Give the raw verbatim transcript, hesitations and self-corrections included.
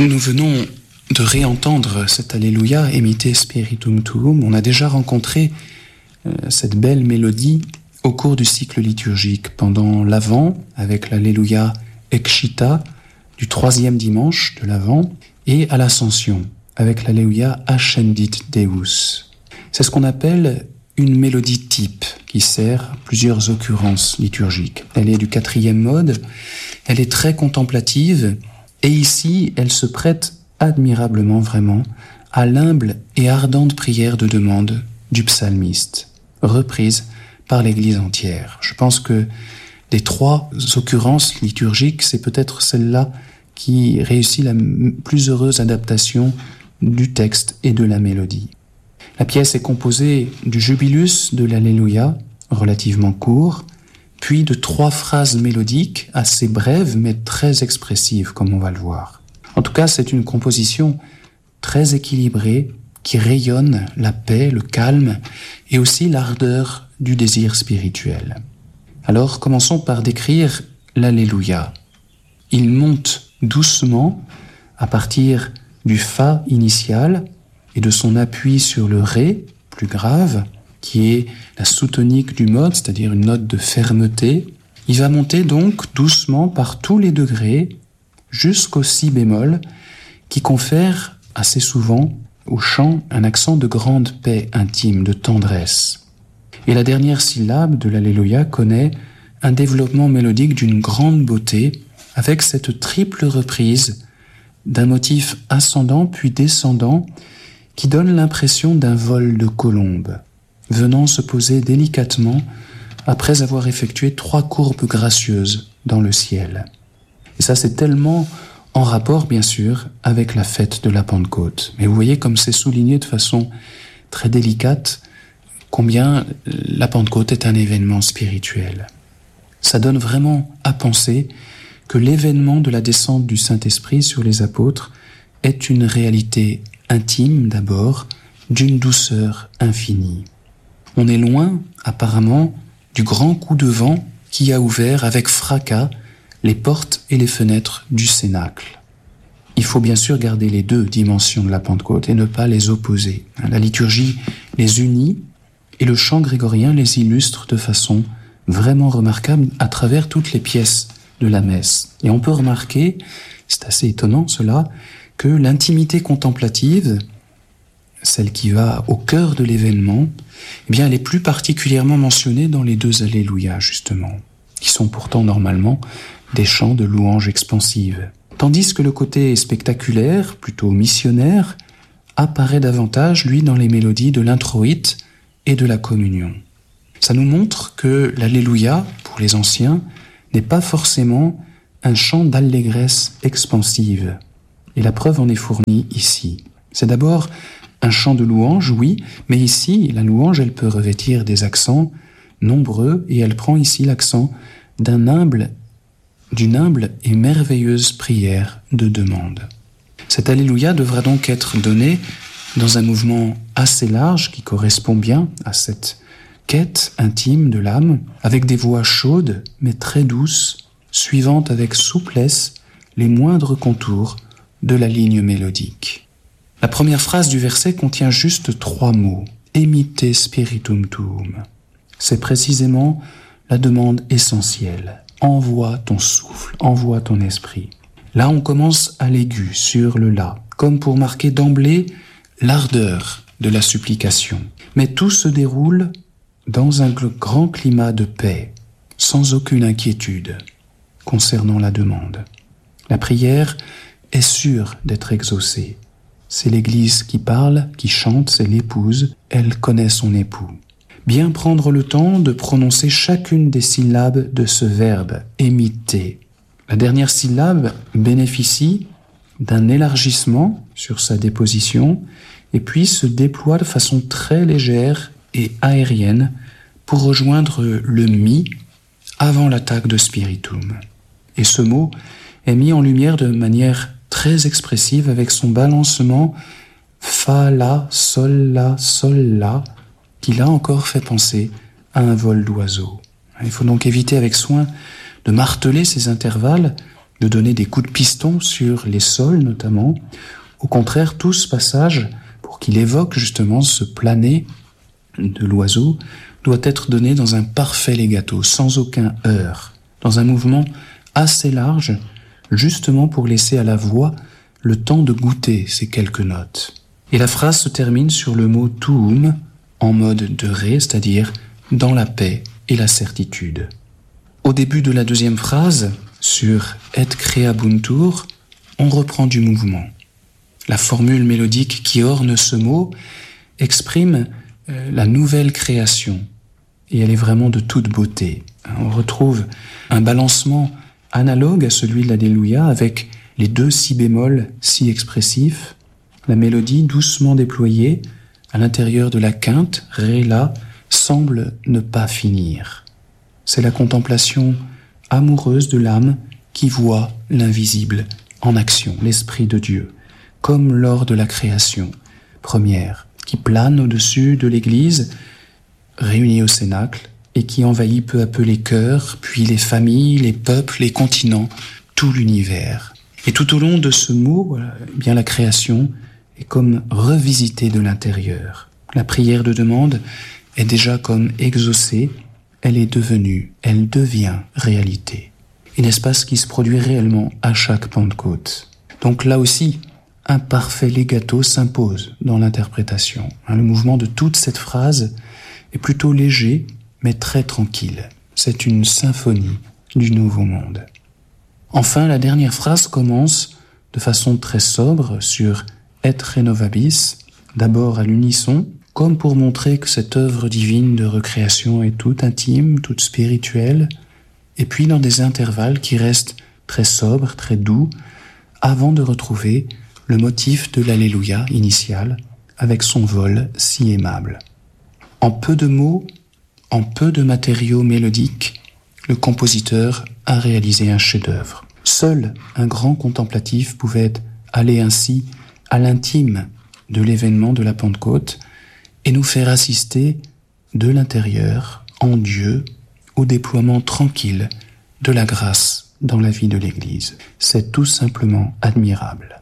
Nous venons de réentendre cet Alléluia, Emite Spiritum Tuum. On a déjà rencontré euh, cette belle mélodie au cours du cycle liturgique, pendant l'Avent, avec l'Alléluia Excita, du troisième dimanche de l'Avent, et à l'Ascension, avec l'Alléluia Ascendit Deus. C'est ce qu'on appelle une mélodie type, qui sert à plusieurs occurrences liturgiques. Elle est du quatrième mode, elle est très contemplative, et ici, elle se prête admirablement vraiment à l'humble et ardente prière de demande du psalmiste, reprise par l'Église entière. Je pense que des trois occurrences liturgiques, c'est peut-être celle-là qui réussit la plus heureuse adaptation du texte et de la mélodie. La pièce est composée du jubilus de l'Alléluia, relativement court, puis de trois phrases mélodiques assez brèves mais très expressives, comme on va le voir. En tout cas, c'est une composition très équilibrée qui rayonne la paix, le calme et aussi l'ardeur du désir spirituel. Alors, commençons par décrire l'Alléluia. Il monte doucement à partir du Fa initial et de son appui sur le Ré, plus grave, qui est la sous-tonique du mode, c'est-à-dire une note de fermeté. Il va monter donc doucement par tous les degrés jusqu'au Si bémol, qui confère assez souvent au chant un accent de grande paix intime, de tendresse. Et la dernière syllabe de l'Alléluia connaît un développement mélodique d'une grande beauté, avec cette triple reprise d'un motif ascendant puis descendant qui donne l'impression d'un vol de colombe, venant se poser délicatement après avoir effectué trois courbes gracieuses dans le ciel. Et ça, c'est tellement en rapport, bien sûr, avec la fête de la Pentecôte. Mais vous voyez comme c'est souligné de façon très délicate combien la Pentecôte est un événement spirituel. Ça donne vraiment à penser que l'événement de la descente du Saint-Esprit sur les apôtres est une réalité intime d'abord, d'une douceur infinie. On est loin, apparemment, du grand coup de vent qui a ouvert avec fracas les portes et les fenêtres du Cénacle. Il faut bien sûr garder les deux dimensions de la Pentecôte et ne pas les opposer. La liturgie les unit et le chant grégorien les illustre de façon vraiment remarquable à travers toutes les pièces de la messe. Et on peut remarquer, c'est assez étonnant cela, que l'intimité contemplative, celle qui va au cœur de l'événement, eh bien, elle est plus particulièrement mentionnée dans les deux Alléluia, justement, qui sont pourtant normalement des chants de louange expansive. Tandis que le côté spectaculaire, plutôt missionnaire, apparaît davantage, lui, dans les mélodies de l'introïte et de la communion. Ça nous montre que l'Alléluia, pour les anciens, n'est pas forcément un chant d'allégresse expansive. Et la preuve en est fournie ici. C'est d'abord un chant de louange, oui, mais ici, la louange, elle peut revêtir des accents nombreux, et elle prend ici l'accent d'un humble, d'une humble et merveilleuse prière de demande. Cet Alléluia devra donc être donné dans un mouvement assez large qui correspond bien à cette quête intime de l'âme, avec des voix chaudes mais très douces, suivant avec souplesse les moindres contours de la ligne mélodique. La première phrase du verset contient juste trois mots, « Emite spiritum tuum ». C'est précisément la demande essentielle. Envoie ton souffle, envoie ton esprit. Là, on commence à l'aigu, sur le la, comme pour marquer d'emblée l'ardeur de la supplication. Mais tout se déroule dans un grand climat de paix, sans aucune inquiétude concernant la demande. La prière est sûre d'être exaucée. C'est l'Église qui parle, qui chante, c'est l'épouse, elle connaît son époux. Bien prendre le temps de prononcer chacune des syllabes de ce verbe, émiter. La dernière syllabe bénéficie d'un élargissement sur sa déposition et puis se déploie de façon très légère et aérienne pour rejoindre le mi avant l'attaque de spiritum. Et ce mot est mis en lumière de manière très expressive avec son balancement fa, la, sol, la, sol, la, qui là encore fait penser à un vol d'oiseau. Il faut donc éviter avec soin de marteler ces intervalles, de donner des coups de piston sur les sols notamment. Au contraire, tout ce passage, pour qu'il évoque justement ce planer de l'oiseau, doit être donné dans un parfait legato, sans aucun heurt, dans un mouvement assez large, justement pour laisser à la voix le temps de goûter ces quelques notes. Et la phrase se termine sur le mot tuum, en mode de ré, c'est-à-dire dans la paix et la certitude. Au début de la deuxième phrase, sur et creabuntur, on reprend du mouvement. La formule mélodique qui orne ce mot exprime euh, la nouvelle création, et elle est vraiment de toute beauté. On retrouve un balancement analogue à celui de l'Alléluia, avec les deux si bémols si expressifs, la mélodie doucement déployée à l'intérieur de la quinte, ré la, semble ne pas finir. C'est la contemplation amoureuse de l'âme qui voit l'invisible en action, l'Esprit de Dieu, comme lors de la création première, qui plane au-dessus de l'Église, réunie au Cénacle, et qui envahit peu à peu les cœurs, puis les familles, les peuples, les continents, tout l'univers. Et tout au long de ce mot, voilà, eh bien la création est comme revisitée de l'intérieur. La prière de demande est déjà comme exaucée, elle est devenue, elle devient réalité. Et n'est-ce pas ce qui se produit réellement à chaque Pentecôte? Donc là aussi, un parfait legato s'impose dans l'interprétation. Le mouvement de toute cette phrase est plutôt léger, mais très tranquille. C'est une symphonie du Nouveau Monde. Enfin, la dernière phrase commence de façon très sobre sur « et renovabis », d'abord à l'unisson, comme pour montrer que cette œuvre divine de recréation est toute intime, toute spirituelle, et puis dans des intervalles qui restent très sobres, très doux, avant de retrouver le motif de l'Alléluia initial avec son vol si aimable. En peu de mots, en peu de matériaux mélodiques, le compositeur a réalisé un chef-d'œuvre. Seul un grand contemplatif pouvait aller ainsi à l'intime de l'événement de la Pentecôte et nous faire assister de l'intérieur, en Dieu, au déploiement tranquille de la grâce dans la vie de l'Église. C'est tout simplement admirable.